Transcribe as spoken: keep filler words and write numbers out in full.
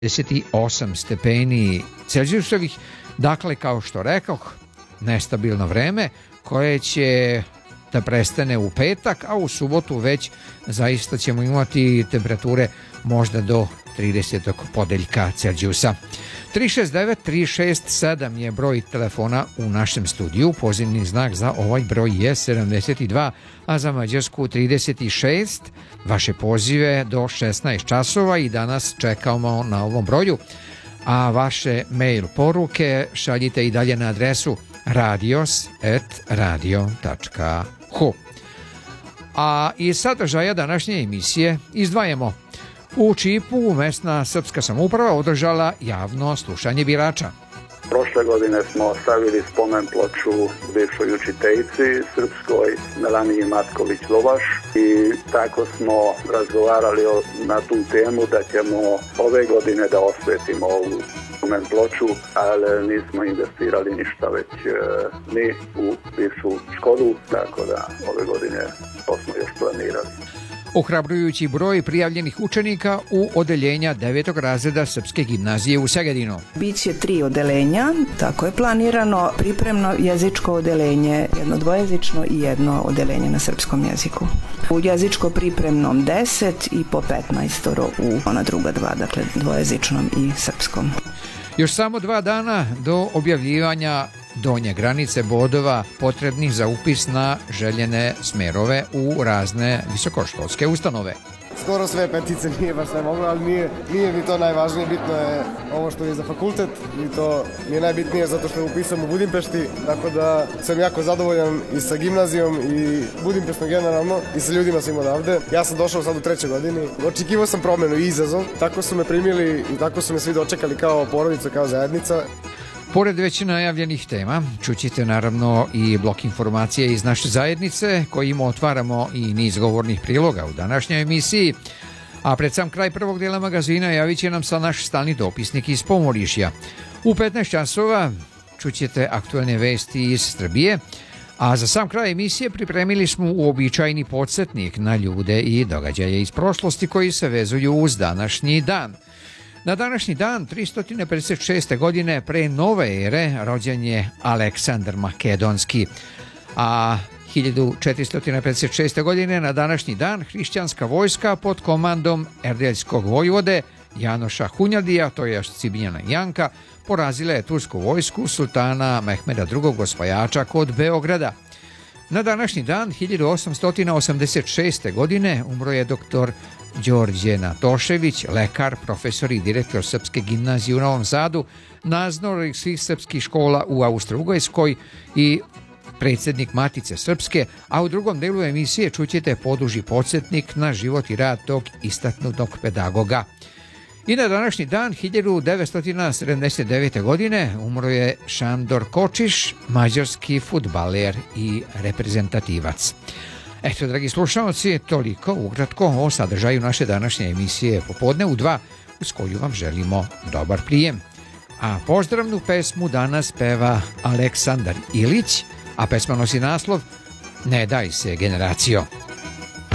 pedeset osam stepeni Celzijusovih, dakle kao što rekoh, nestabilno vreme koje će da prestane u petak, a u subotu već zaista ćemo imati temperature možda do tridesetog podeljka Celzijusa. tri šest devet tri šest sedam je broj telefona u našem studiju, pozivni znak za ovaj broj je sedamdeset dva, a za Mađarsku trideset šest. Vaše pozive do šesnaest časova i danas čekamo na ovom broju, a vaše mail poruke šaljite i dalje na adresu radios at radio tačka hu. A iz sadržaja današnje emisije izdvajamo: u Čipu mesna srpska samouprava održala javno slušanje birača. Prošle godine smo stavili spomen ploču bivšoj učiteljici srpskoj Melaniji Matković-Lovaš i tako smo razgovarali o, na tu temu da ćemo ove godine da osvetimo ovu spomen ploču, ali nismo investirali ništa već e, ni u bivšu školu, tako da ove godine to smo još planirali. Ohrabrujući broj prijavljenih učenika u odeljenja devetog razreda Srpske gimnazije u Segedinu. Biće tri odeljenja, tako je planirano, pripremno jezičko odeljenje, jedno dvojezično i jedno odeljenje na srpskom jeziku. U jezičko pripremnom deset i po petnaestoro u ona druga dva, dakle dvojezičnom i srpskom. Još samo dva dana do objavljivanja donje granice bodova potrebnih za upis na željene smerove u razne visokoškolske ustanove. Skoro sve petice, nije baš sve moglo, ali nije, nije mi to najvažnije, bitno je ovo što je za fakultet i to mi je najbitnije zato što upisam u Budimpešti, tako da sam jako zadovoljan i sa gimnazijom i Budimpeštom generalno i sa ljudima svim odavde. Ja sam došao sad u trećoj godini, očekivao sam promenu i izazov, tako su me primili i tako su me svi dočekali kao porodica, kao zajednica. Pored već najavljenih tema, čućete naravno i blok informacije iz naše zajednice, kojim otvaramo i niz govornih priloga u današnjoj emisiji, a pred sam kraj prvog dela magazina javit će nam sa naš stalni dopisnik iz Pomorišja. U petnaest časova čućete aktualne vesti iz Srbije, a za sam kraj emisije pripremili smo uobičajeni podsjetnik na ljude i događaje iz prošlosti koji se vezuju uz današnji dan. Na današnji dan, tristo pedeset šeste. godine pre nove ere, rođen je Aleksandar Makedonski, a hiljadu četiristo pedeset šeste. godine na današnji dan hrišćanska vojska pod komandom erdeljskog vojvode Janoša Hunjadija, to je Cibinjana Janka, porazila je tursku vojsku sultana Mehmeda drugog. osvajača kod Beograda. Na današnji dan, hiljadu osamsto osamdeset šeste. godine, umro je doktor Đorđe Natošević, lekar, profesor i direktor Srpske gimnazije u Novom Sadu, nadzornik svih srpskih škola u Austro-Ugarskoj i predsjednik Matice Srpske, a u drugom delu emisije čućete poduži podsjetnik na život i rad tog istaknutog pedagoga. I na današnji dan, hiljadu devetsto sedamdeset devete. godine, umro je Šandor Kočiš, mađarski fudbaler i reprezentativac. Eto, dragi slušalci, toliko ukratko o sadržaju naše današnje emisije Popodne u dva, uz koju vam želimo dobar prijem. A pozdravnu pesmu danas peva Aleksandar Ilić, a pesma nosi naslov Ne daj se generacijo.